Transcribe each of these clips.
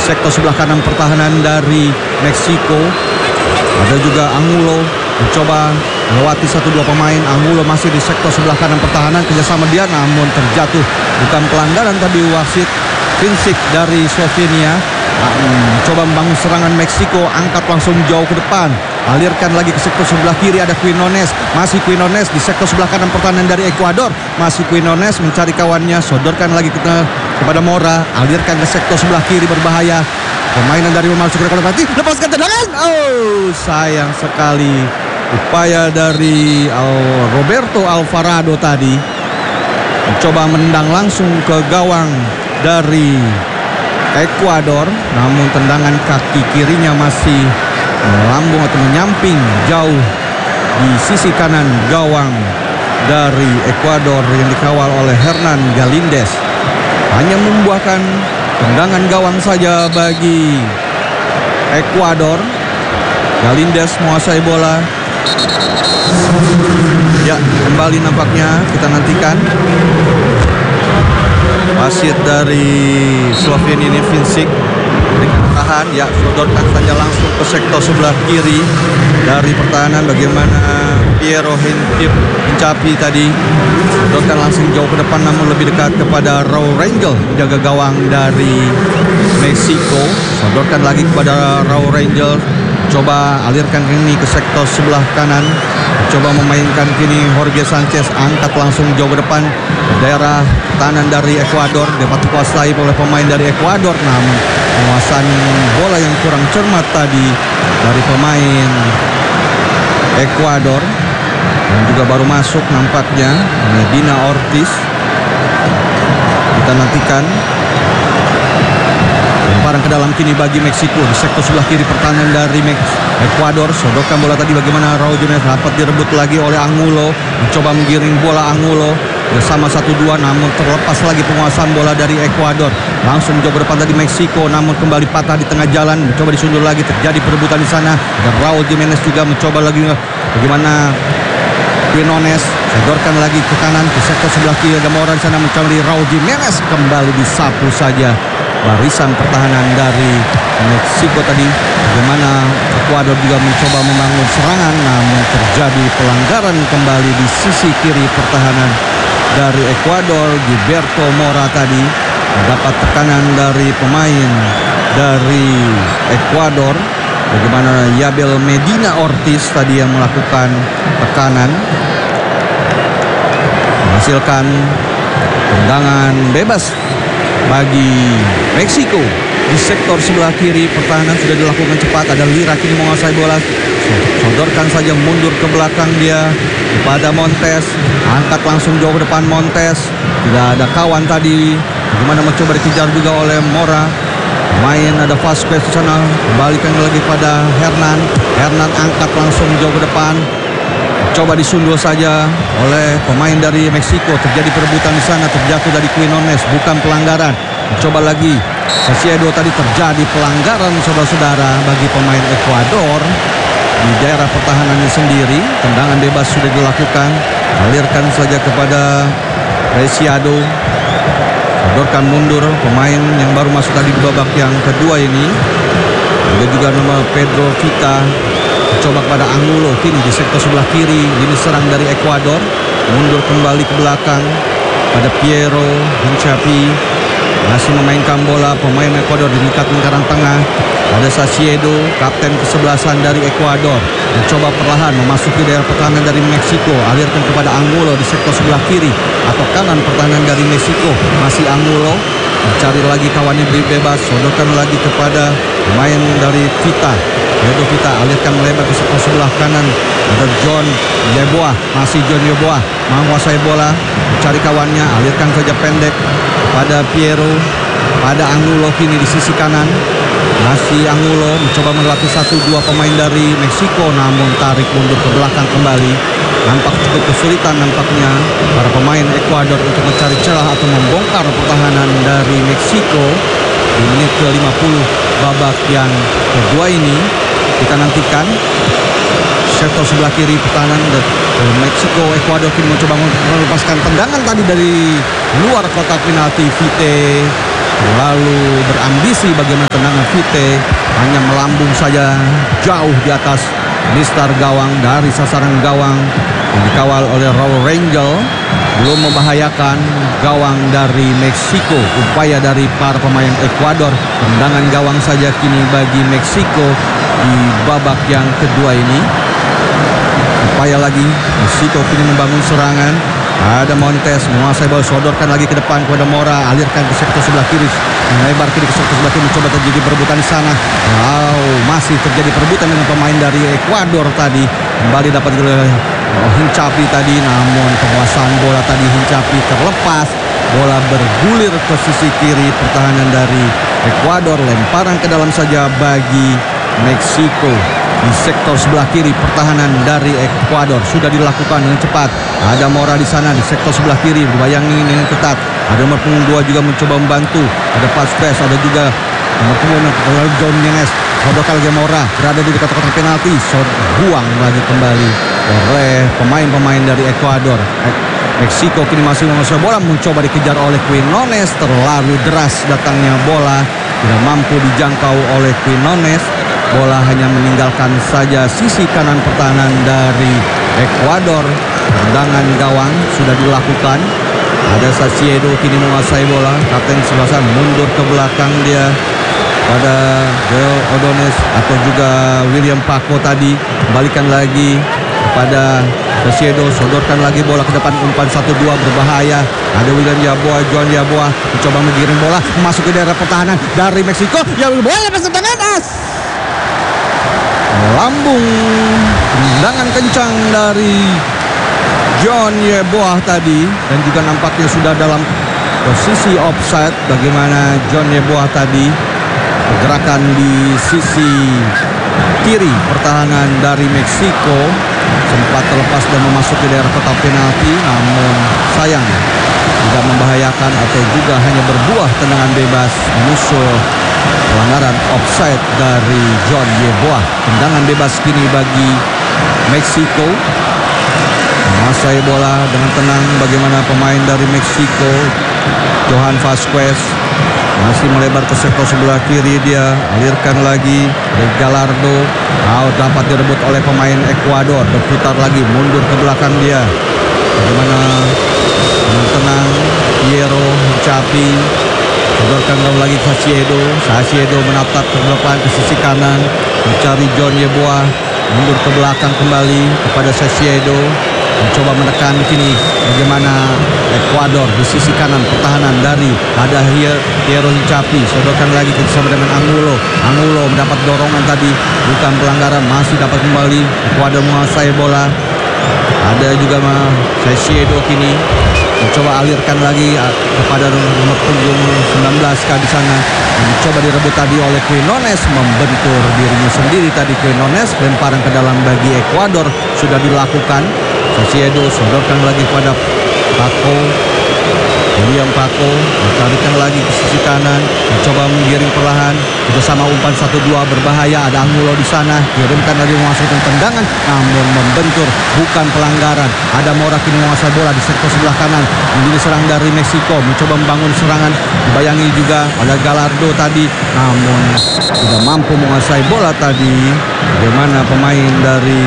sektor sebelah kanan pertahanan dari Meksiko. Ada juga Angulo mencoba melewati 1-2 pemain. Angulo masih di sektor sebelah kanan pertahanan, kerjasama dia namun terjatuh. Bukan pelanggaran tadi wasit. Vincic dari Slovenia coba membangun serangan Meksiko, angkat langsung jauh ke depan, alirkan lagi ke sektor sebelah kiri. Ada Quinones, masih Quinones di sektor sebelah kanan pertahanan dari Ekuador. Masih Quinones mencari kawannya, sodorkan lagi kepada Mora, alirkan ke sektor sebelah kiri, berbahaya. Permainan dari masuk ke depan, lepaskan tendangan. Oh, sayang sekali upaya dari Roberto Alvarado tadi, mencoba menendang langsung ke gawang dari Ekuador, namun tendangan kaki kirinya masih melambung atau menyamping jauh di sisi kanan gawang dari Ekuador yang dikawal oleh Hernan Galíndez. Hanya membuahkan tendangan gawang saja bagi Ekuador. Galíndez menguasai bola. Ya, kembali nampaknya, kita nantikan. Wasit dari Slovenia ini Vincic berikan tahan, ya, sodorkan saja langsung ke sektor sebelah kiri dari pertahanan. Bagaimana Piero Hincapi tadi, sodorkan langsung jauh ke depan namun lebih dekat kepada Raul Rangel, jaga gawang dari Meksiko. Sodorkan lagi kepada Raul Rangel, coba alirkan ini ke sektor sebelah kanan, coba memainkan kini Jorge Sanchez, angkat langsung jauh ke depan daerah tahanan dari Ekuador, dapat dikuasai oleh pemain dari Ekuador, namun penguasaan bola yang kurang cermat tadi dari pemain Ekuador. Dan juga baru masuk nampaknya Medina Ortiz. Kita nantikan lemparan ke dalam kini bagi Meksiko di sektor sebelah kiri pertahanan dari Ekuador. Sodorkan bola tadi, bagaimana Raul Jimenez, dapat direbut lagi oleh Angulo, mencoba menggiring bola Angulo bersama 1-2 namun terlepas lagi penguasaan bola dari Ekuador. Langsung jauh ke depan tadi Meksiko namun kembali patah di tengah jalan, mencoba disundur lagi, terjadi perebutan di sana. Dan Raul Jimenez juga mencoba lagi, bagaimana Quinones sodorkan lagi ke kanan ke sektor sebelah kiri. Ada Mora di sana mencari Raul Jimenez, kembali disapu saja barisan pertahanan dari Meksiko tadi. Bagaimana Ekuador juga mencoba membangun serangan namun terjadi pelanggaran kembali di sisi kiri pertahanan dari Ekuador. Gilberto Mora tadi mendapat tekanan dari pemain dari Ekuador. Bagaimana Yabel Medina Ortiz tadi yang melakukan tekanan, menghasilkan tendangan bebas bagi Meksiko. Di sektor sebelah kiri pertahanan sudah dilakukan cepat. Ada Lira kini menguasai bola, sodorkan saja mundur ke belakang dia kepada Montes, angkat langsung jauh ke depan Montes. Tidak ada kawan tadi, bagaimana mencoba dikejar juga oleh Mora. Main ada Vasquez di sana, kembalikan lagi pada Hernan. Hernan angkat langsung jauh ke depan, coba disundul saja oleh pemain dari Meksiko. Terjadi perebutan di sana, terjatuh dari Quinones, bukan pelanggaran. Coba lagi Sasiedo tadi, terjadi pelanggaran saudara-saudara bagi pemain Ekuador di daerah pertahanannya sendiri. Tendangan bebas sudah dilakukan, alirkan saja kepada Preciado, sodorkan mundur pemain yang baru masuk tadi di babak yang kedua ini. Ada juga nama Pedro Vita, coba kepada Angulo kini di sektor sebelah kiri. Ini serang dari Ekuador, mundur kembali ke belakang pada Piero Hincapi, masih memainkan bola pemain Ekuador di dekat lingkaran tengah. Ada Sasiedo, kapten kesebelasan dari Ekuador, mencoba perlahan memasuki daerah pertahanan dari Meksiko, alirkan kepada Angulo di sektor sebelah kiri atau kanan pertahanan dari Meksiko. Masih Angulo mencari lagi kawannya bebas, sodorkan lagi kepada pemain dari Vita. Pedro Vita alirkan melebar ke sektor sebelah kanan. Ada John Yeboah, masih John Yeboah menguasai bola, mencari kawannya, alirkan saja pendek pada Piero, pada Angulo kini di sisi kanan. Masih Angulo mencoba melewati 1-2 pemain dari Meksiko namun tarik mundur ke belakang kembali. Nampak cukup kesulitan nampaknya para pemain Ekuador untuk mencari celah atau membongkar pertahanan dari Meksiko di menit ke-50 babak yang kedua ini. Kita nantikan sektor sebelah kiri pertahanan dari Meksiko. Ekuador kini mencoba melepaskan tendangan tadi dari luar kotak penalti. Vite terlalu berambisi bagaimana tendangan Vite, hanya melambung saja jauh di atas mistar gawang dari sasaran gawang yang dikawal oleh Raul Rangel. Belum membahayakan gawang dari Meksiko. Upaya dari para pemain Ekuador, tendangan gawang saja kini bagi Meksiko di babak yang kedua ini. Upaya lagi Meksiko kini membangun serangan. Ada Montes menguasai bola, sodorkan lagi ke depan kepada Mora, alirkan ke sektor sebelah kiri, melebar kiri ke sektor sebelah kiri, mencoba terjadi perebutan di sana. Masih terjadi perebutan dengan pemain dari Ekuador tadi. Kembali dapat oleh Hincapi tadi, namun penguasaan bola tadi Hincapi terlepas. Bola bergulir ke sisi kiri pertahanan dari Ekuador, lemparan ke dalam saja bagi Meksiko. Di sektor sebelah kiri pertahanan dari Ekuador sudah dilakukan dengan cepat. Ada Mora di sana di sektor sebelah kiri berbayangi dengan ketat. Ada nomor punggung 2 juga mencoba membantu. Ada Pasquez, ada juga nomor punggung John Nunez. Sodorkan lagi Mora berada di dekat kotak penalti. Buang lagi kembali oleh pemain-pemain dari Ekuador. Meksiko kini masih menguasai bola, mencoba dikejar oleh Quinones. Terlalu deras datangnya bola, tidak mampu dijangkau oleh Quinones. Bola hanya meninggalkan saja sisi kanan pertahanan dari Ekuador. Tendangan gawang sudah dilakukan. Ada Sasiedo kini menguasai bola. Kapten Sebastian mundur ke belakang dia pada Joel Odones atau juga William Paco tadi. Kembalikan lagi kepada Sasiedo, sodorkan lagi bola ke depan, umpan 1-2 berbahaya. Ada William Yeboah, John Yeboah mencoba menggiring bola masuk ke daerah pertahanan dari Meksiko. Ya bola masuk ke atas. Lambung tendangan kencang dari John Yeboah tadi, dan juga nampaknya sudah dalam posisi offside. Bagaimana John Yeboah tadi pergerakan di sisi kiri pertahanan dari Meksiko sempat terlepas dan memasuki daerah kotak penalti, namun sayang tidak membahayakan atau juga hanya berbuah tendangan bebas menyusul pelanggaran offside dari John Yeboah. Tendangan bebas kini bagi Meksiko. Menguasai bola dengan tenang bagaimana pemain dari Meksiko. Johan Vasquez masih melebar ke sektor sebelah kiri, dia alirkan lagi dari Gallardo. Dapat direbut oleh pemain Ekuador, berputar lagi, mundur ke belakang dia. Bagaimana dengan tenang Piero Hincapi, sodorkan lagi Sasiedo menatap ke depan ke sisi kanan, mencari John Yeboah, mundur ke belakang kembali kepada Sasiedo, mencoba menekan kini bagaimana Ekuador di sisi kanan pertahanan dari ada Piero Hincapi, sodorkan lagi bersama dengan Angulo mendapat dorongan tadi, bukan pelanggaran, masih dapat kembali Ekuador menguasai bola. Ada juga Sasiedo kini mencoba alirkan lagi kepada nomor punggung 19 di sana, mencoba direbut tadi oleh Quinones, membentur dirinya sendiri tadi Quinones. Lemparan ke dalam bagi Ekuador sudah dilakukan. Sasiedo sodorkan lagi kepada Paco, William Paco mencarikan lagi ke sisi kanan, mencoba menggiring perlahan bersama umpan 1-2 berbahaya. Ada Angulo di sana, kirimkan lagi memasukkan tendangan, namun membentur, bukan pelanggaran. Ada Mora kini menguasai bola di sektor sebelah kanan, ini serang dari Meksiko, mencoba membangun serangan, dibayangi juga oleh Gallardo tadi, namun tidak mampu menguasai bola tadi. Bagaimana pemain dari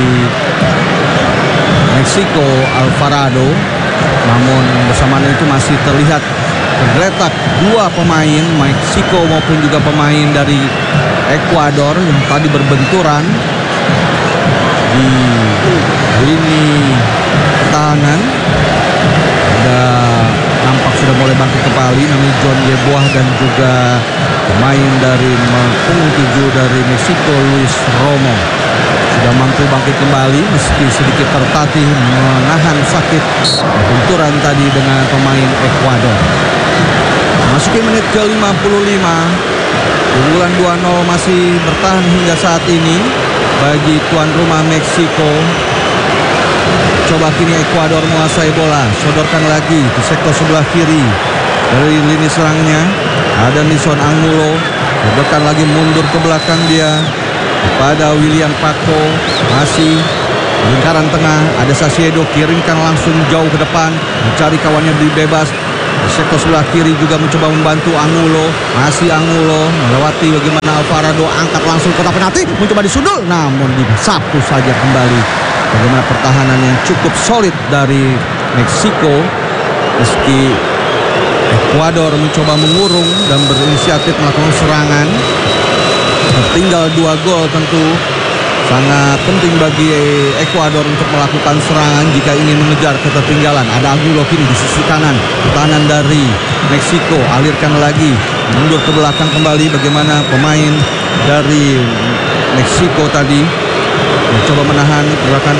Meksiko Alvarado, namun bersamaan itu masih terlihat tergeletak dua pemain Meksiko maupun juga pemain dari Ekuador yang tadi berbenturan di lini pertahanan. Ada nampak sudah mulai bangkit kembali, namanya John Yeboah dan juga pemain dari punggung 7 dari Meksiko Luis Romo sudah mampu bangkit kembali meski sedikit tertatih menahan sakit benturan tadi dengan pemain Ekuador. Memasuki menit ke-55, unggulan 2-0 masih bertahan hingga saat ini bagi tuan rumah Meksiko. Coba kini Ekuador menguasai bola, sodorkan lagi di sektor sebelah kiri dari lini serangnya. Ada Nison Angulo, sodorkan lagi mundur ke belakang dia kepada William Paco, masih lingkaran tengah. Ada Sasiedo, kirimkan langsung jauh ke depan, mencari kawannya bebas. Di sektor sebelah kiri juga mencoba membantu Angulo. Masih Angulo melewati bagaimana Alvarado angkat langsung kotak penalti, mencoba disundul namun disapu saja kembali. Bagaimana pertahanan yang cukup solid dari Meksiko. Meski Ekuador mencoba mengurung dan berinisiatif melakukan serangan. Tertinggal 2 gol tentu sangat penting bagi Ekuador untuk melakukan serangan jika ingin mengejar ketertinggalan. Ada Angulo kini di sisi kanan. Pertahanan dari Meksiko alirkan lagi, mundur ke belakang kembali. Bagaimana pemain dari Meksiko tadi mencoba menahan gerakan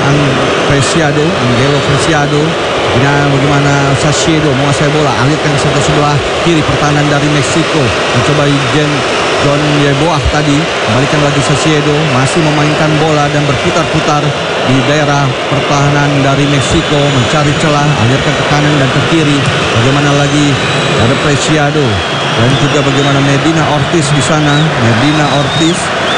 Angelo Preciado. Bagaimana Sasiedo menguasai bola, alirkan ke sebelah kiri. Pertahanan dari Meksiko mencoba John Yeboah tadi, kembalikan lagi Sasiedo, masih memainkan bola dan berputar-putar di daerah pertahanan dari Meksiko, mencari celah, alirkan ke kanan dan ke kiri. Bagaimana lagi ada Preciado dan juga bagaimana Medina Ortiz di sana. Medina Ortiz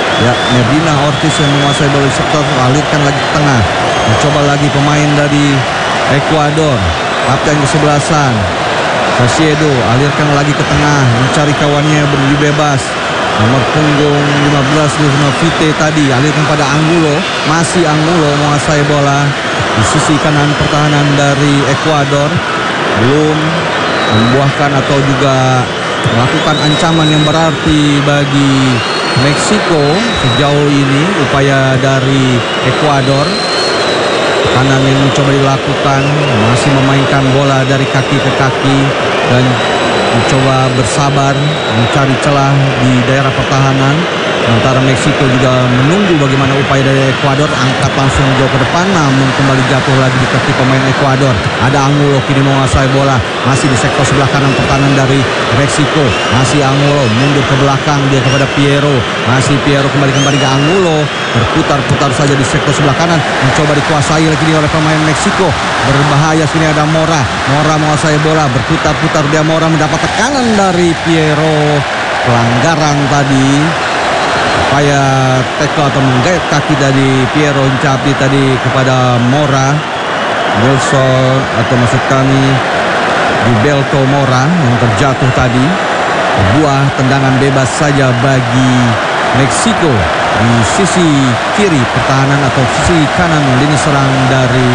yang menguasai bola sektor, alirkan lagi ke tengah. Mencoba lagi pemain dari Ekuador, kapten kesebelasan Sasiedo, alirkan lagi ke tengah, mencari kawannya berdiri bebas. Nomor punggung 15 Luzno Vite tadi, alirkan pada Angulo. Masih Angulo menguasai bola di sisi kanan pertahanan dari Ekuador. Belum membuahkan atau juga melakukan ancaman yang berarti bagi Meksiko sejauh ini. Upaya dari Ekuador, kanan yang mencoba dilakukan, masih memainkan bola dari kaki ke kaki dan mencoba bersabar mencari celah di daerah pertahanan. Sementara Meksiko juga menunggu bagaimana upaya dari Ekuador, angkat langsung jauh ke depan namun kembali jatuh lagi di kaki pemain Ekuador. Ada Angulo kini menguasai bola, masih di sektor sebelah kanan pertahanan dari Meksiko. Masih Angulo mundur ke belakang, dia kepada Piero. Masih Piero kembali ke Angulo, berputar-putar saja di sektor sebelah kanan, mencoba dikuasai lagi oleh pemain Meksiko. Berbahaya sini ada Mora menguasai bola, berputar-putar dia. Mora mendapat tekanan dari Piero, pelanggaran tadi. Upaya tackle atau menggait kaki dari Piero Incapi tadi kepada Mora. Wilson atau maksud kami Gilberto Mora yang terjatuh tadi. Sebuah tendangan bebas saja bagi Meksiko di sisi kiri pertahanan atau sisi kanan lini serang dari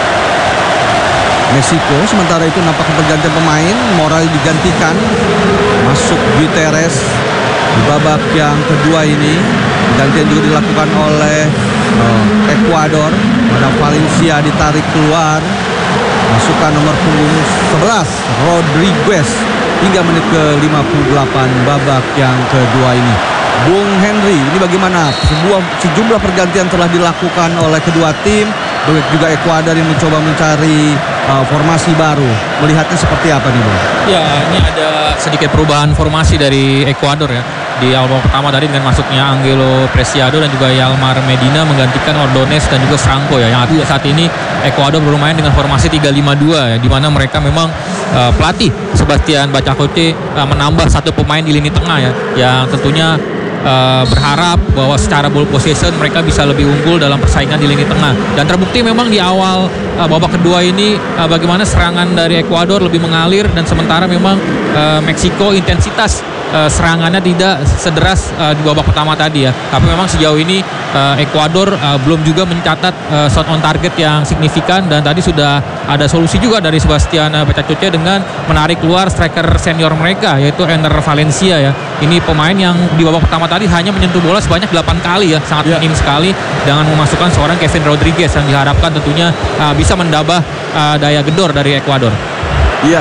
Meksiko. Sementara itu nampak pergantian pemain, Mora digantikan, masuk Gutierrez di babak yang kedua ini. Gantian juga dilakukan oleh Ekuador. Mana Valencia ditarik keluar, masukkan nomor punggung 11 Rodriguez hingga menit ke 58 babak yang kedua ini. Bung Henry, ini bagaimana sejumlah pergantian telah dilakukan oleh kedua tim, juga Ekuador yang mencoba mencari formasi baru. Melihatnya seperti apa nih, Bung? Ya, ini ada sedikit perubahan formasi dari Ekuador ya. Di awal pertama tadi dengan masuknya Angelo Preciado dan juga Yalmar Medina menggantikan Ordonez dan juga Franco ya. Yang artinya saat ini Ekuador bermain dengan formasi 3-5-2 ya, di mana mereka memang pelatih Sebastian Bacacote menambah satu pemain di lini tengah ya, yang tentunya berharap bahwa secara ball possession mereka bisa lebih unggul dalam persaingan di lini tengah. Dan terbukti memang di awal babak kedua ini bagaimana serangan dari Ekuador lebih mengalir, dan sementara memang Meksiko intensitas serangannya tidak sederas di babak pertama tadi ya. Tapi memang sejauh ini Ekuador belum juga mencatat shot on target yang signifikan, dan tadi sudah ada solusi juga dari Sebastian Bacacote dengan menarik keluar striker senior mereka yaitu Ener Valencia ya. Ini pemain yang di babak pertama tadi hanya menyentuh bola sebanyak 8 kali ya, sangat minim sekali, dengan memasukkan seorang Kevin Rodriguez yang diharapkan tentunya bisa mendambah daya gedor dari Ekuador. Iya.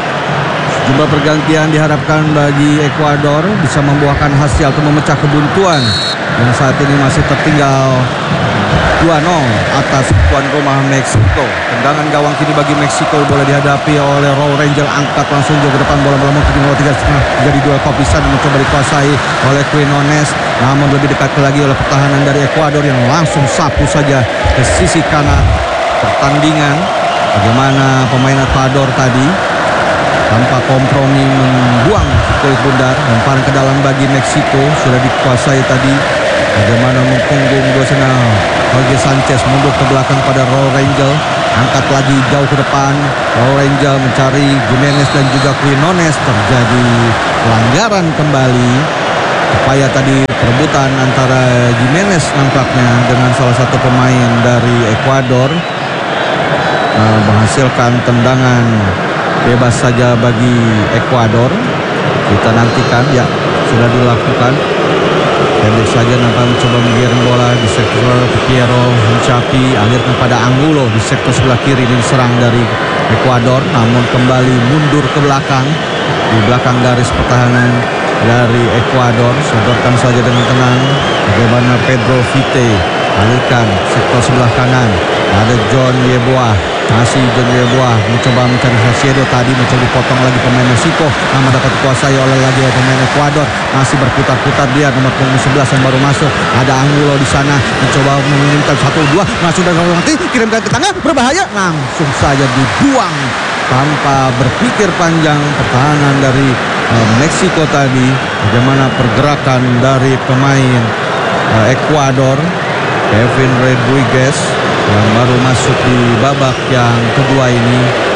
Jumlah pergantian diharapkan bagi Ekuador bisa membuahkan hasil atau memecah kebuntuan yang saat ini masih tertinggal 2-0 atas tuan rumah Meksiko. Tendangan gawang kini bagi Meksiko, bola dihadapi oleh Raul Rangel, angkat langsung jauh ke depan, bola melambung ke nomor 3 jadi dua Kopisan mencoba dikuasai oleh Quinones, namun lebih dekat lagi oleh pertahanan dari Ekuador yang langsung sapu saja ke sisi kanan pertandingan. Bagaimana pemain Ekuador tadi tanpa kompromi membuang kulit bundar, lemparan ke dalam bagi Meksiko, sudah dikuasai tadi. Bagaimana mempunggung dua sana Jorge Sanchez mundur ke belakang pada Raul Rangel, angkat lagi jauh ke depan. Rangel mencari Gimenez dan juga Quinones. Terjadi pelanggaran kembali. Upaya tadi perebutan antara Gimenez nampaknya dengan salah satu pemain dari Ekuador, menghasilkan tendangan bebas saja bagi Ekuador. Kita nantikan, ya sudah dilakukan. Pendek saja nampak mencoba menggiring bola di sektor Piero Hincapi, alirkan pada Angulo di sektor sebelah kiri, diserang dari Ekuador, namun kembali mundur ke belakang, di belakang garis pertahanan dari Ekuador. Sodorkan saja dengan tenang. Bagaimana Pedro Vite, alirkan sektor sebelah kanan, ada John Yeboah. Masih John Yeboah mencoba mencari Salcedo, tadi mencoba dipotong lagi pemain Meksiko, namun dapat dikuasai oleh lagi pemain Ekuador. Masih berputar-putar dia, nomor punggung 11 yang baru masuk. Ada Angulo di sana mencoba mengirimkan 1-2, masuk dari nanti kirimkan ke tengah, berbahaya, langsung saja dibuang tanpa berpikir panjang pertahanan dari Meksiko tadi. Bagaimana pergerakan dari pemain Ekuador, Kevin Rodriguez, yang baru masuk di babak yang kedua ini,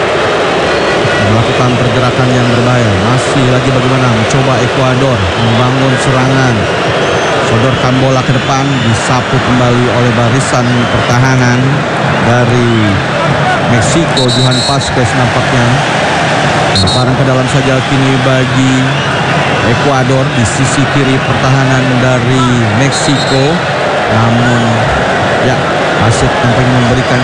melakukan pergerakan yang berbahaya. Masih lagi bagaimana mencoba Ekuador membangun serangan. Sodorkan bola ke depan, disapu kembali oleh barisan pertahanan dari Meksiko. Johan Vasquez nampaknya lemparan ke dalam saja kini bagi Ekuador di sisi kiri pertahanan dari Meksiko. Namun ya, wasit tampaknya memberikan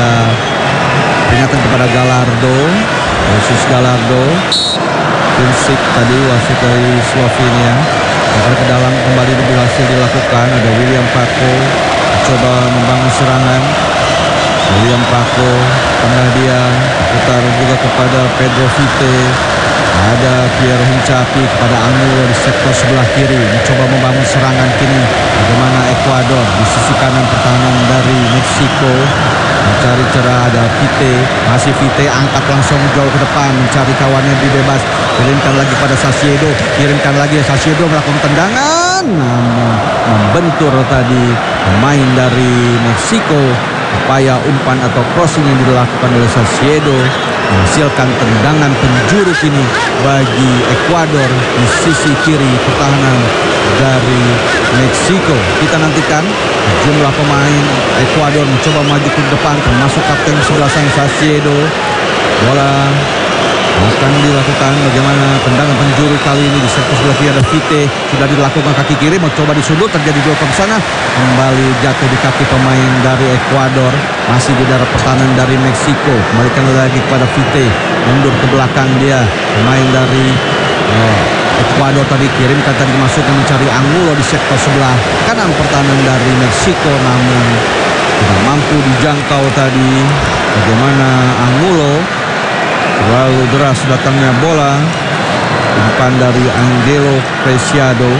peringatan kepada Gallardo, Jesus Gallardo. Prinsip tadi wasit dari Slovenia. Lempar ke dalam kembali berhasil dilakukan. Ada William Paco coba membangun serangan. William Paco tengah dia putar juga kepada Pedro Vite. Ada Piero Hincapi kepada Angulo di sektor sebelah kiri, mencoba membangun serangan kini. Bagaimana Ekuador di sisi kanan pertahanan dari Meksiko mencari celah. Ada Vite, masih Vite angkat langsung jauh ke depan, mencari kawannya di bebas, kirimkan lagi pada Salcedo, kirimkan lagi Salcedo melakukan tendangan, namun membentur tadi pemain dari Meksiko. Upaya umpan atau crossing yang dilakukan oleh Salcedo menghasilkan tendangan penjuru kini bagi Ekuador di sisi kiri pertahanan dari Meksiko. Kita nantikan jumlah pemain Ekuador mencoba maju ke depan, termasuk kapten sebelah sang Salcedo. Bola akan dilakukan, bagaimana tendangan penjuru kali ini di sektor sebelah kiri. Ada Vite, sudah dilakukan kaki kiri, mencoba disundul, terjadi dua ke sana, kembali jatuh di kaki pemain dari Ekuador. Masih di daerah pertahanan dari Meksiko, kembalikan lagi kepada Vite, mundur ke belakang dia. Pemain dari Ekuador tadi kirimkan, tadi masuknya mencari Angulo di sektor sebelah kanan pertahanan dari Meksiko, namun tidak mampu dijangkau tadi. Bagaimana Angulo, terlalu deras datangnya bola. Umpan dari Angelo Preciado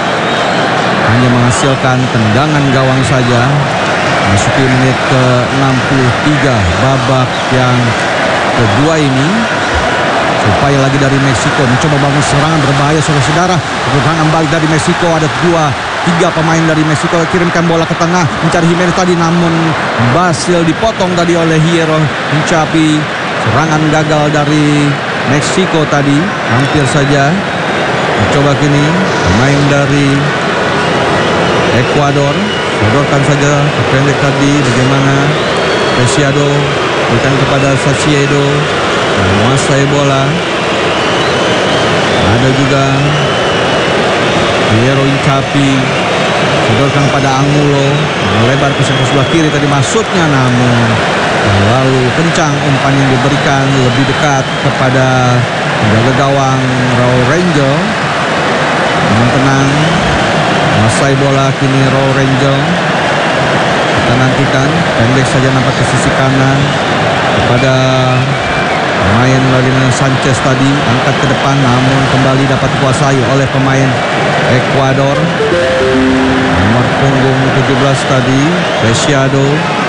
hanya menghasilkan tendangan gawang saja. Masuki menit ke-63 babak yang kedua ini. Upaya lagi dari Meksiko mencoba bangun serangan berbahaya, saudara-saudara. Serangan balik dari Meksiko, ada 3 pemain dari Meksiko kirimkan bola ke tengah, mencari Jimenez tadi, namun berhasil dipotong tadi oleh Piero Hincapi. Serangan gagal dari Meksiko tadi, hampir saja. Mencoba kini pemain dari Ekuador, sodorkan saja pendek tadi. Bagaimana Preciado berikan kepada Salcedo, menguasai bola. Ada juga Piero Hincapi, sodorkan pada Angulo, melebar ke sebelah kiri tadi masuknya, namun terlalu kencang umpan yang diberikan, lebih dekat kepada penjaga gawang Raul Rangel. Dengan tenang menguasai bola kini Raul Rangel. Kita nantikan, pendek saja nampak ke sisi kanan kepada pemain Lionel Sanchez tadi, angkat ke depan, namun kembali dapat dikuasai oleh pemain Ekuador. Nomor punggung 17 tadi, Preciado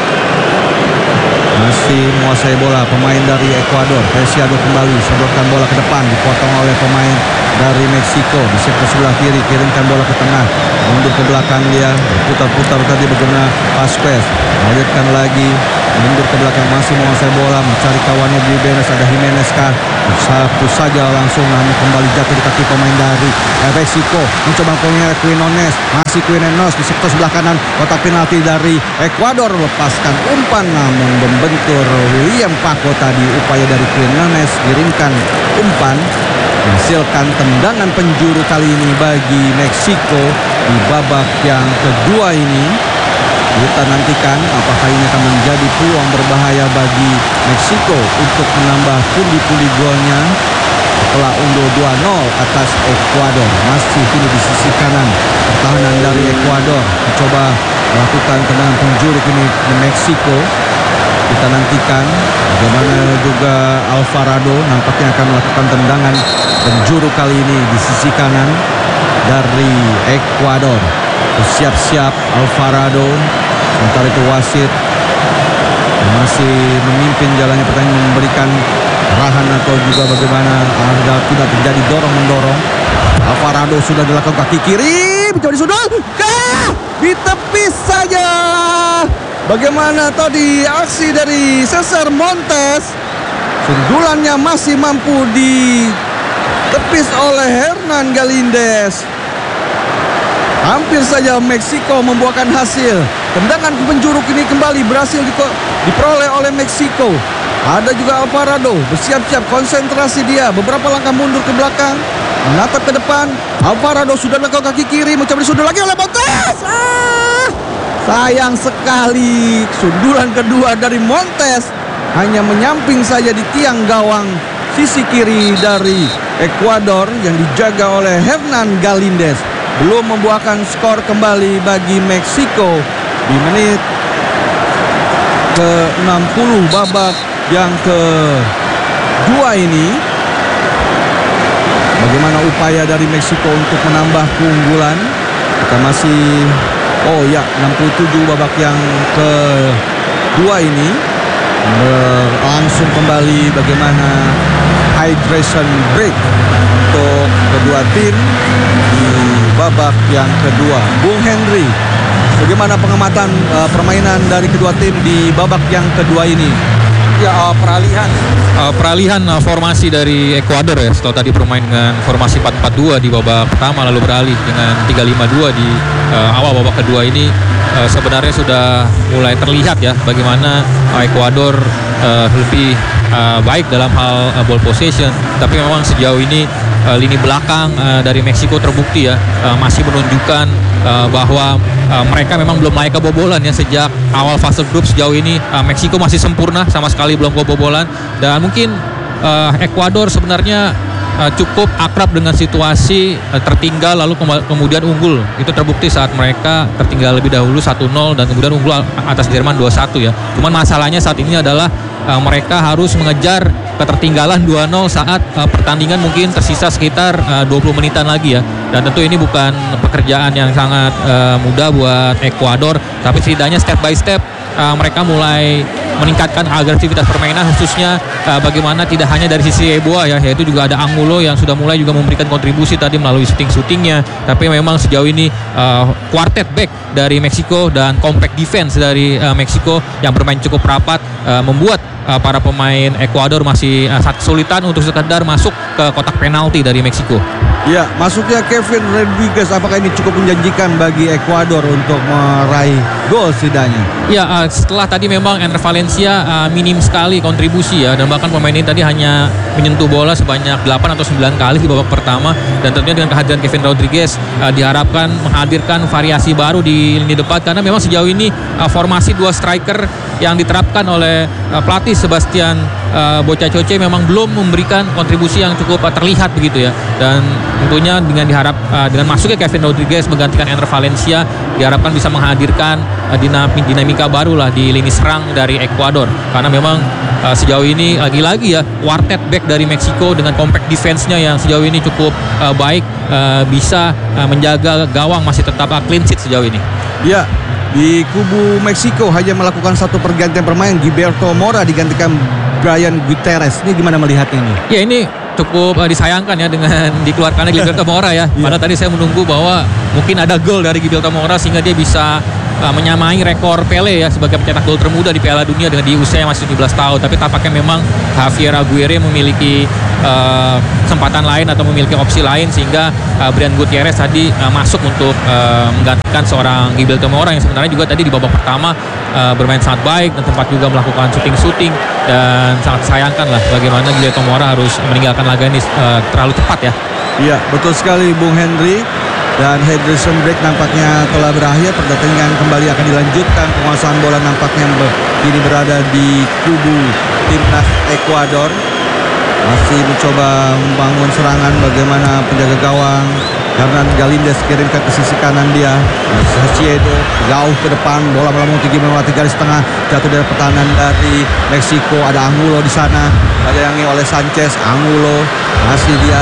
masih menguasai bola. Pemain dari Ekuador, Preciado kembali sodorkan bola ke depan, dipotong oleh pemain dari Meksiko di sektor sebelah kiri, kirimkan bola ke tengah, mundur ke belakang dia, putar-putar tadi bagaimana Vasquez, lanjutkan lagi, mundur ke belakang, masih menguasai bola, mencari kawannya di Benes, ada Jimenez kah, satu saja langsung namun kembali jatuh di kaki pemain dari Meksiko, mencoba pengejar Quinones, masih Quinones di sektor sebelah kanan, kotak penalti dari Ekuador, lepaskan umpan namun membentur William Paco tadi, upaya dari Quinones kirimkan umpan, menghasilkan tendangan penjuru kali ini bagi Meksiko di babak yang kedua ini. Kita nantikan apakah ini akan menjadi peluang berbahaya bagi Meksiko untuk menambah pundi-pundi golnya setelah unggul 2-0 atas Ekuador. Masih kini di sisi kanan pertahanan dari Ekuador mencoba melakukan tendangan penjuru kini di Meksiko. Kita nantikan bagaimana juga Alvarado nampaknya akan melakukan tendangan penjuru kali ini di sisi kanan dari Ekuador. Bersiap-siap Alvarado, sementara itu wasit masih memimpin jalannya pertandingan, memberikan arahan atau juga bagaimana agar tidak terjadi dorong-mendorong. Alvarado sudah dilakukan kaki kiri, mencoba disundul, di tepi saja. Bagaimana tadi aksi dari Cesar Montes, sundulannya masih mampu ditepis oleh Hernan Galíndez. Hampir saja Meksiko membuahkan hasil. Tendangan ke penjuru kini kembali berhasil diperoleh oleh Meksiko. Ada juga Alvarado, bersiap-siap, konsentrasi dia, beberapa langkah mundur ke belakang, menatap ke depan. Alvarado sudah melakukan kaki kiri, mencoba disundul lagi oleh Montes. Sayang sekali, sundulan kedua dari Montes hanya menyamping saja di tiang gawang sisi kiri dari Ekuador yang dijaga oleh Hernan Galíndez. Belum membuahkan skor kembali bagi Meksiko di menit ke-60 babak yang kedua ini. Bagaimana upaya dari Meksiko untuk menambah keunggulan? Kita masih 67 babak yang kedua ini. Langsung kembali bagaimana hydration break untuk kedua tim di babak yang kedua. Bung Henry, bagaimana pengamatan permainan dari kedua tim di babak yang kedua ini? Ya, peralihan formasi dari Ekuador ya, setelah tadi bermain dengan formasi 4-4-2 di babak pertama, lalu beralih dengan 3-5-2 di awal babak kedua ini. Sebenarnya sudah mulai terlihat ya bagaimana Ekuador lebih baik dalam hal ball possession, tapi memang sejauh ini lini belakang dari Meksiko terbukti ya masih menunjukkan bahwa mereka memang belum layak kebobolan ya. Sejak awal fase grup sejauh ini Meksiko masih sempurna, sama sekali belum kebobolan, dan mungkin Ekuador sebenarnya cukup akrab dengan situasi tertinggal lalu kemudian unggul. Itu terbukti saat mereka tertinggal lebih dahulu 1-0 dan kemudian unggul atas Jerman 2-1 ya. Cuman masalahnya saat ini adalah mereka harus mengejar ketertinggalan 2-0 saat pertandingan mungkin tersisa sekitar 20 menitan lagi ya. Dan tentu ini bukan pekerjaan yang sangat mudah buat Ekuador, tapi setidaknya step by step mereka mulai meningkatkan agresivitas permainan, khususnya bagaimana tidak hanya dari sisi Eboa ya, yaitu juga ada Angulo yang sudah mulai juga memberikan kontribusi tadi melalui shooting-shootingnya. Tapi memang sejauh ini quartet back dari Meksiko dan compact defense dari Meksiko yang bermain cukup rapat membuat para pemain Ekuador masih kesulitan untuk sekedar masuk ke kotak penalti dari Meksiko. Ya, masuknya Kevin Rodriguez, apakah ini cukup menjanjikan bagi Ekuador untuk meraih gol setidaknya? Ya, setelah tadi memang Enner Valencia minim sekali kontribusi ya, dan bahkan pemain ini tadi hanya menyentuh bola sebanyak 8 atau 9 kali di babak pertama, dan tentunya dengan kehadiran Kevin Rodriguez diharapkan menghadirkan variasi baru di lini depan, karena memang sejauh ini formasi dua striker yang diterapkan oleh pelatih Sebastian Bocacoce memang belum memberikan kontribusi yang cukup terlihat begitu ya. Dan tentunya dengan masuknya Kevin Rodriguez menggantikan Enner Valencia diharapkan bisa menghadirkan dinamika baru lah di lini serang dari Ekuador, karena memang sejauh ini lagi-lagi ya quartet back dari Meksiko dengan compact defense-nya yang sejauh ini cukup baik, bisa menjaga gawang masih tetap clean sheet sejauh ini. Ya, di kubu Meksiko hanya melakukan satu pergantian pemain, Gilberto Mora digantikan Brian Gutierrez. Ini gimana melihat ini? Ya, ini cukup disayangkan ya dengan dikeluarkannya Gilberto Mora ya. Padahal tadi saya menunggu bahwa mungkin ada gol dari Gibilton Mora sehingga dia bisa menyamai rekor Pele ya sebagai pencetak gol termuda di Piala Dunia dengan di usia yang masih 17 tahun. Tapi tampaknya memang Javier Aguirre memiliki kesempatan lain atau memiliki opsi lain sehingga Brian Gutierrez tadi masuk untuk menggantikan seorang Gibilton Mora yang sebenarnya juga tadi di babak pertama bermain sangat baik dan tempat juga melakukan shooting dan sangat disayangkan lah bagaimana Gibilton Mora harus meninggalkan laga ini terlalu cepat ya. Iya, betul sekali Bung Henry. Dan hydration break nampaknya telah berakhir. Pertandingan kembali akan dilanjutkan. Penguasaan bola nampaknya kini berada di kubu timnas Ekuador. Masih mencoba membangun serangan. Bagaimana penjaga gawang Hernan Galíndez kirimkan ke sisi kanan dia. Saciedo jauh ke depan. Bola tinggi melewati garis tengah. Jatuh dari pertahanan dari Meksiko. Ada Angulo di sana. Didayangi oleh Sanchez. Angulo masih dia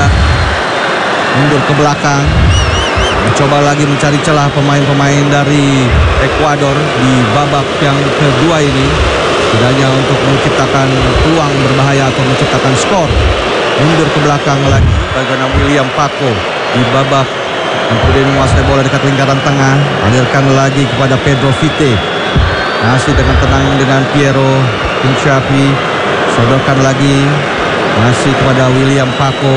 mundur ke belakang. Mencoba lagi mencari celah pemain-pemain dari Ekuador di babak yang kedua ini. Tidak hanya untuk menciptakan peluang berbahaya atau menciptakan skor. Mundur ke belakang lagi bagaimana William Paco di babak yang kemudian menguasai bola dekat lingkaran tengah. Alirkan lagi kepada Pedro Vite. Masih dengan tenang dengan Piero Pinciapi. Sodorkan lagi masih kepada William Paco.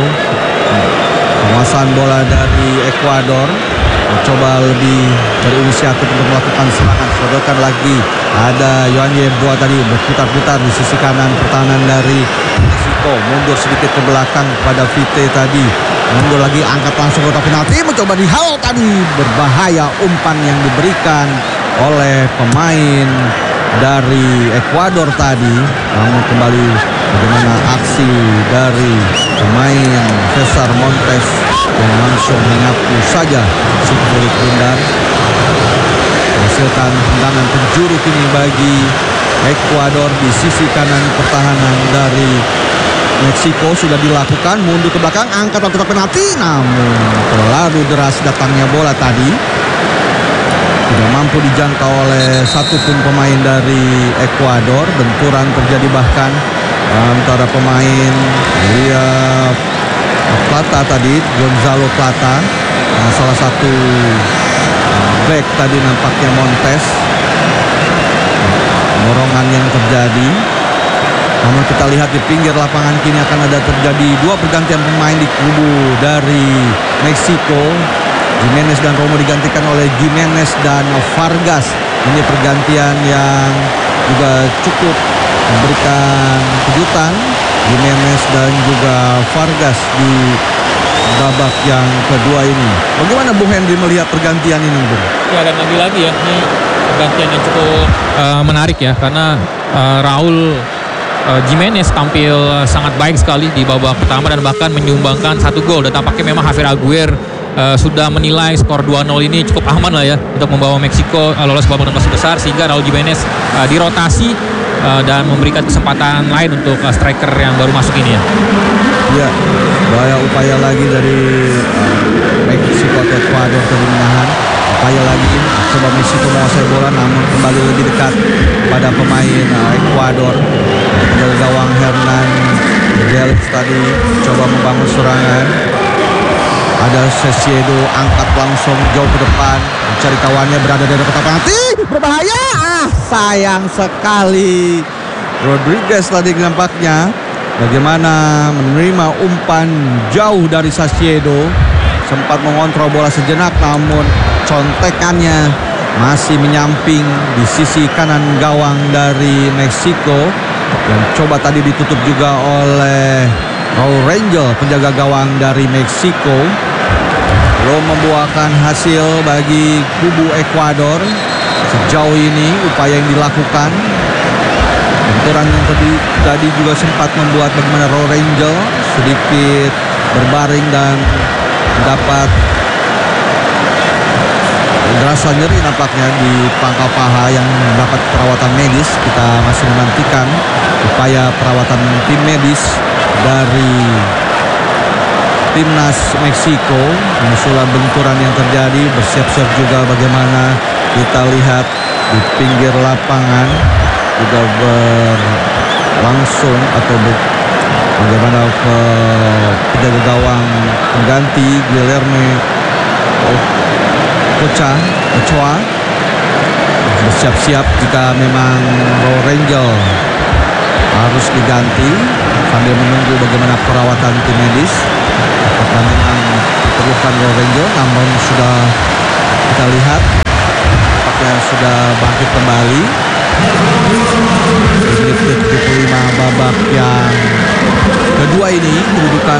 Penguasaan bola dari Ekuador mencoba lebih berinisiatif untuk melakukan serangan. Sodorkan lagi ada Yohan Yeboah tadi berputar-putar di sisi kanan pertahanan dari Meksiko. Mundur sedikit ke belakang kepada Vite tadi. Mundur lagi angkat langsung kotak penalti. Mencoba dihalau tadi. Berbahaya umpan yang diberikan oleh pemain dari Ekuador tadi. Namun kembali bagaimana aksi dari pemain Cesar Montes yang langsung menyapu saja si kulit bundar. Menghasilkan tendangan penjuru kini bagi Ekuador di sisi kanan pertahanan dari Meksiko. Sudah dilakukan mundur ke belakang angkat kotak penalti, namun terlalu deras datangnya bola tadi. Tidak mampu dijangkau oleh satupun pemain dari Ekuador. Benturan terjadi bahkan antara pemain Plata tadi, Gonzalo Plata, salah satu back tadi nampaknya Montes. Dorongan yang terjadi. Namun kita lihat di pinggir lapangan kini akan ada terjadi dua pergantian pemain di kubu dari Meksiko. Jimenez dan Romo digantikan oleh Jimenez dan Vargas. Ini pergantian yang juga cukup memberikan kejutan. Jimenez dan juga Vargas di babak yang kedua ini. Bagaimana Bung Henry melihat pergantian ini, Bung? Ya, dan lagi-lagi ya, ini pergantian yang cukup menarik ya, karena Raul Jimenez tampil sangat baik sekali di babak pertama dan bahkan menyumbangkan 1 gol. Dan tampaknya memang Javier Aguirre sudah menilai skor 2-0 ini cukup aman lah ya untuk membawa Meksiko lolos ke babak 16 besar, sehingga Raul Jimenez dirotasi dan memberikan kesempatan lain untuk striker yang baru masuk ini ya. Ya, banyak upaya lagi dari Meksiko atau Ekuador tadi menahan. Upaya lagi coba Meksiko menguasai bola, namun kembali lebih dekat pada pemain Ekuador. Penjaga gawang Hernan Galíndez tadi coba membangun serangan. Ada Saciedo angkat langsung jauh ke depan, mencari kawannya, berada di kotak penalti, berbahaya. Sayang sekali. Rodriguez tadi nampaknya bagaimana menerima umpan jauh dari Saciedo. Sempat mengontrol bola sejenak, namun contekannya masih menyamping di sisi kanan gawang dari Meksiko. Dan coba tadi ditutup juga oleh Raul Rangel, penjaga gawang dari Meksiko. Belum membuahkan hasil bagi kubu Ekuador. Sejauh ini upaya yang dilakukan, benturan yang tadi juga sempat membuat bagaimana Raul Rangel sedikit berbaring dan mendapat rasa nyeri nampaknya di pangkal paha yang mendapat perawatan medis. Kita masih menantikan upaya perawatan tim medis dari timnas Meksiko menyusul benturan yang terjadi. Bersiap-siap juga bagaimana kita lihat di pinggir lapangan juga berlangsung atau bagaimana penjaga gawang pengganti Guilherme Ochoa bersiap-siap jika memang Rangel harus diganti sambil menunggu bagaimana perawatan tim medis. Apakah memang diperlukan Rangel, namun sudah kita lihat apakah sudah bangkit kembali. Di menit ke-75 babak yang kedua ini kedudukan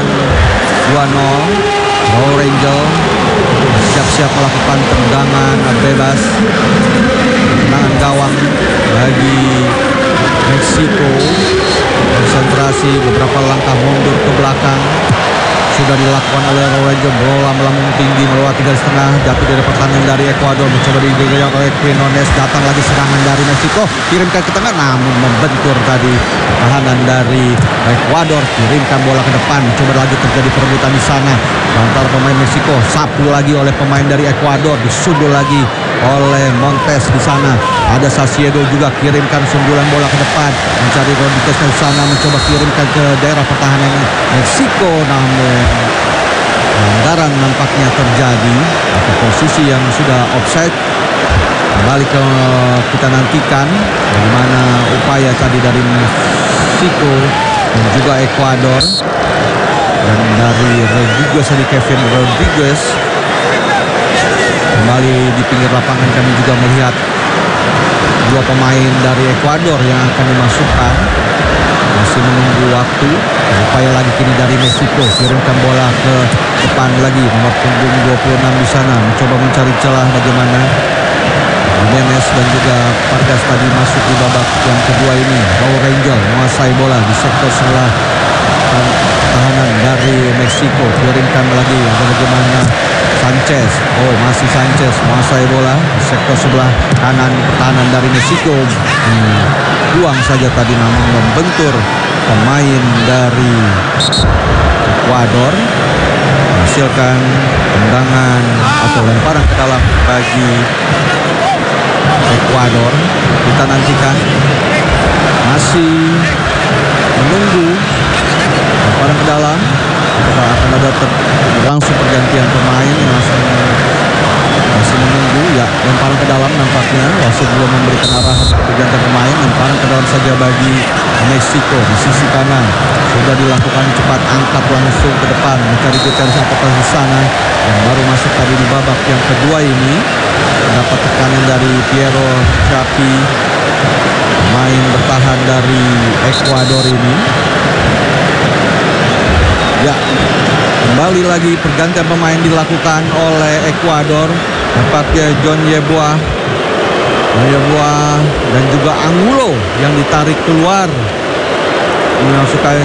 2-0. Rangel siap-siap melakukan tendangan bebas, tendangan gawang bagi Meksiko. Konsentrasi, beberapa langkah mundur ke belakang sudah dilakukan oleh Rangel. Bola melambung tinggi melewati garis tengah, jatuh dari pertahanan dari Ekuador, mencoba digerak oleh Quinones. Datang lagi serangan dari Meksiko, kirimkan ke tengah namun membentur tadi pertahanan dari Ekuador. Kirimkan bola ke depan, coba lagi terjadi perebutan di sana antara pemain Meksiko. Sapu lagi oleh pemain dari Ekuador, disundul lagi oleh Montes di sana. Ada Salcedo juga, kirimkan sundulan bola ke depan, mencari Rodriguez di sana, mencoba kirimkan ke daerah pertahanan Meksiko, namun pelanggaran nampaknya terjadi atau posisi yang sudah offside. Kembali ke kita nantikan bagaimana upaya tadi dari Meksiko dan juga Ekuador, dan dari Rodriguez, dari Kevin Rodriguez. Kembali di pinggir lapangan kami juga melihat dua pemain dari Ekuador yang akan dimasukkan. Masih menunggu waktu. Upaya lagi kini dari Meksiko, kirimkan bola ke depan lagi, nomor punggung 26 di sana, mencoba mencari celah bagaimana Jimenez dan juga Vargas tadi masuk di babak yang kedua ini. Rangel menguasai bola di sektor sebelah pertahanan dari Meksiko, kirimkan lagi bagaimana Sanchez. Masih Sanchez menguasai bola di sektor sebelah kanan pertahanan dari Meksiko. Buang saja tadi namun membentur pemain dari Ekuador, menghasilkan tendangan atau lemparan ke dalam bagi Ekuador. Kita nantikan, masih menunggu lemparan ke dalam. Apakah akan ada langsung pergantian pemain yang langsung masih menunggu ya. Lemparan ke dalam nampaknya wasit belum memberikan arahan pergantian pemain. Lemparan ke dalam saja bagi Meksiko di sisi kanan, sudah dilakukan cepat, angkat langsung ke depan mencari detail apakah di sana, yang baru masuk tadi di babak yang kedua ini. Dapat tekanan dari Piero Chapi, pemain bertahan dari Ekuador ini. Ya, kembali lagi pergantian pemain dilakukan oleh Ekuador. Nampaknya John Yeboah dan juga Angulo yang ditarik keluar, memasukkan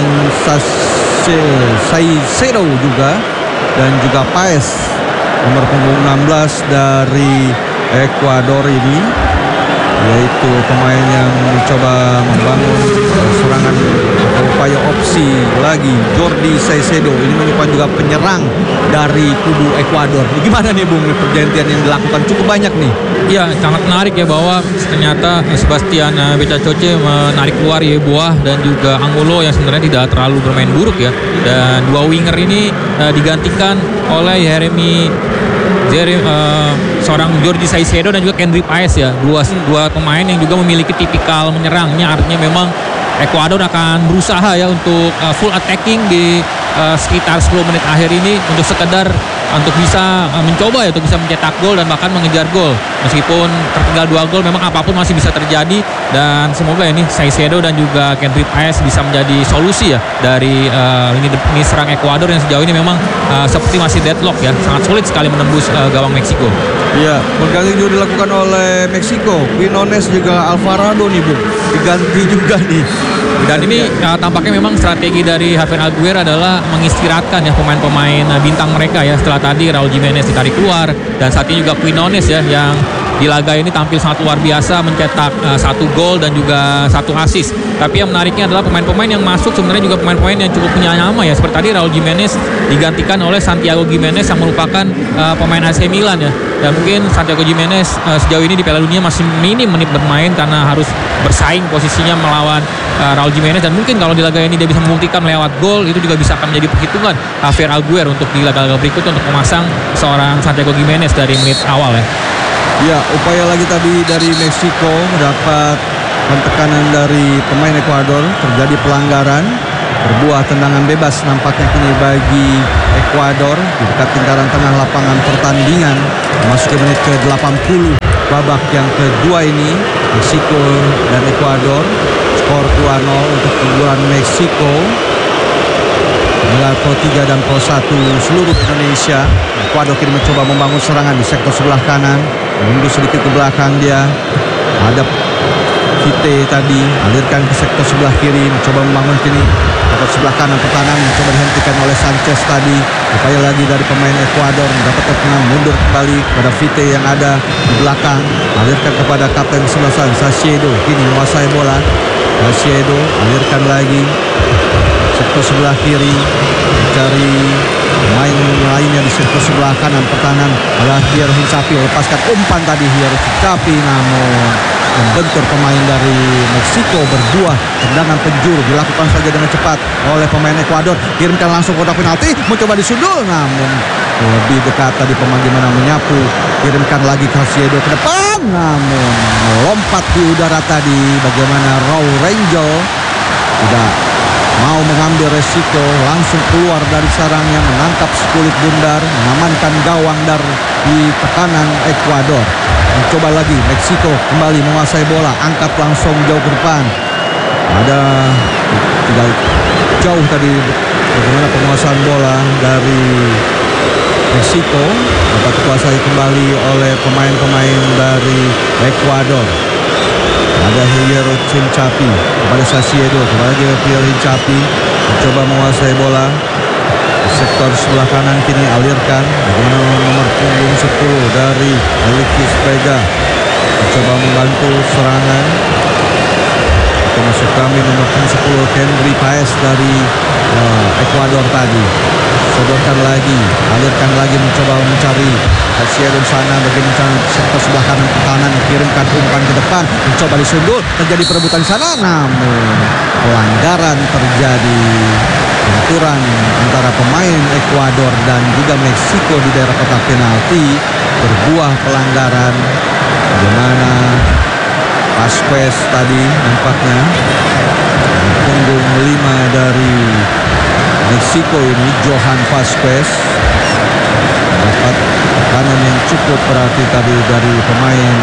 Salcedo juga, dan juga Paez nomor punggung 16 dari Ekuador ini, yaitu pemain yang mencoba membangun serangan upaya opsi lagi. Jordi Salcedo ini merupakan juga penyerang dari kubu Ekuador. Gimana nih Bung, pergantian yang dilakukan cukup banyak nih? Iya, sangat menarik ya bahwa ternyata Sebastian Becacoce menarik keluar Yeboah dan juga Angulo yang sebenarnya tidak terlalu bermain buruk ya. Dan dua winger ini digantikan oleh seorang Jordi Salcedo dan juga Kendry Paez ya. Dua pemain yang juga memiliki tipikal menyerangnya, artinya memang Ekuador akan berusaha ya untuk full attacking di sekitar 10 menit akhir ini untuk sekedar untuk bisa mencoba ya untuk bisa mencetak gol dan bahkan mengejar gol. Meskipun tertinggal 2 gol, memang apapun masih bisa terjadi, dan semoga ini Salcedo dan juga Kendry Paez bisa menjadi solusi ya dari lini serang Ekuador yang sejauh ini memang seperti masih deadlock ya, sangat sulit sekali menembus gawang Meksiko. Iya, pergantian juga dilakukan oleh Meksiko. Quinones juga Alvarado nih Bung, diganti juga nih. Dan ini tampaknya memang strategi dari Javier Aguirre adalah mengistirahatkan ya pemain-pemain bintang mereka ya. Setelah tadi Raul Jimenez ditarik keluar, dan saat ini juga Quinones ya yang di laga ini tampil sangat luar biasa, mencetak 1 gol dan juga 1 assist. Tapi yang menariknya adalah pemain-pemain yang masuk sebenarnya juga pemain-pemain yang cukup punya nama ya. Seperti tadi Raul Jimenez digantikan oleh Santiago Gimenez yang merupakan pemain AC Milan ya. Dan mungkin Santiago Gimenez sejauh ini di Piala Dunia masih minim menit bermain karena harus bersaing posisinya melawan Raul Jimenez. Dan mungkin kalau di laga ini dia bisa membuktikan lewat gol, itu juga bisa akan menjadi perhitungan Javier Aguirre untuk di laga-laga berikutnya untuk memasang seorang Santiago Gimenez dari menit awal ya. Ya, upaya lagi tadi dari Meksiko mendapat tekanan dari pemain Ekuador, terjadi pelanggaran, berbuah tendangan bebas nampaknya kini bagi Ekuador di dekat lingkaran tengah lapangan pertandingan memasuki menit ke-80 babak yang kedua ini. Meksiko dan Ekuador skor 2-0 untuk keunggulan Meksiko. Inilah Pro 3 dan Pro 1 seluruh Indonesia. Ekuador kini mencoba membangun serangan di sektor sebelah kanan, mundur sedikit ke belakang dia. Ada Vite tadi alirkan ke sektor sebelah kiri, mencoba membangun kini sektor sebelah kanan pertahanan, mencoba dihentikan oleh Sanchez tadi. Upaya lagi dari pemain Ekuador mendapat tendangan, mundur kembali kepada Vite yang ada di belakang, alirkan kepada kapten sebelah sana Salcedo, kini menguasai bola. Salcedo alirkan lagi sektor sebelah kiri, mencari pemain lainnya di sektor sebelah kanan pertahanan. Adalah Hierro Hincapié, lepaskan umpan tadi Hierro Hincapié, namun membentur pemain dari Meksiko. Berbuah tendangan penjuru dilakukan saja dengan cepat oleh pemain Ekuador, kirimkan langsung kotak penalti, mencoba disundul, namun lebih dekat tadi pemain gimana menyapu, kirimkan lagi Salcedo ke depan, namun melompat di udara tadi. Bagaimana Raul Rangel tidak mau mengambil resiko, langsung keluar dari sarangnya, menangkap sekulit bundar, mengamankan gawang dari tekanan Ekuador. Mencoba lagi Meksiko kembali menguasai bola, angkat langsung jauh ke depan. Ada tidak jauh tadi bagaimana penguasaan bola dari Meksiko, dapat dikuasai kembali oleh pemain-pemain dari Ekuador. Ada Hierro Hincapié kepada Salcedo, kepada Hierro Hincapié, mencoba menguasai bola di sektor sebelah kanan, kini alirkan. Bagaimana nomor punggung 10 dari Alexis Vega mencoba membantu serangan. Masuk kami nomor punggung 10 Henry Paez dari Ekuador tadi. Sodorkan lagi, alirkan lagi, mencoba mencari Salcedo di sana, bagaimana sektor sebelah kanan pertahanan, kirimkan umpan ke depan, mencoba disundul, terjadi perebutan di sana, namun pelanggaran terjadi, benturan antara pemain Ekuador dan juga Meksiko di daerah kotak penalti, berbuah pelanggaran. Bagaimana Vasquez tadi nampaknya punggung 5 dari Meksiko ini, Johan Vasquez, dapat tekanan yang cukup berarti tadi dari pemain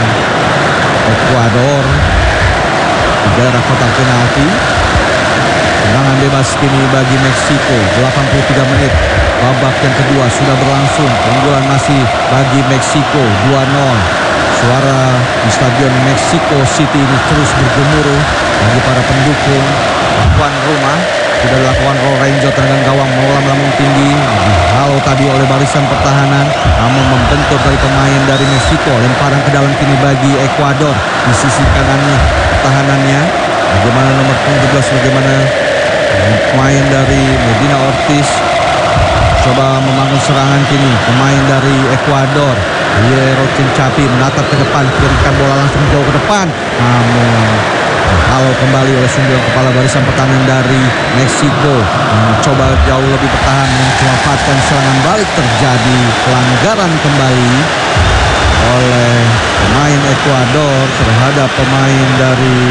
Ekuador di daerah kotak penalti. Tendangan bebas kini bagi Meksiko. 83 menit babak yang kedua sudah berlangsung, keunggulan masih bagi Meksiko 2-0. Suara di stadion Mexico City ini terus bergemuruh bagi para pendukung tuan rumah. Sudah dilakukan Raul Rangel, tendangan gawang melambung tinggi, dihalau tadi oleh barisan pertahanan, namun membentur dari pemain dari Meksiko. Lemparan ke dalam kini bagi Ekuador di sisi kanannya pertahanannya. Bagaimana nomor 17, bagaimana pemain dari Medina Ortiz coba membangun serangan kini. Pemain dari Ekuador Hierro Hincapié menatap ke depan, kirimkan bola langsung jauh ke depan, namun kalau kembali oleh sundulan kepala barisan pertahanan dari Meksiko. Mencoba jauh lebih bertahan, memanfaatkan serangan balik, terjadi pelanggaran kembali oleh pemain Ekuador terhadap pemain dari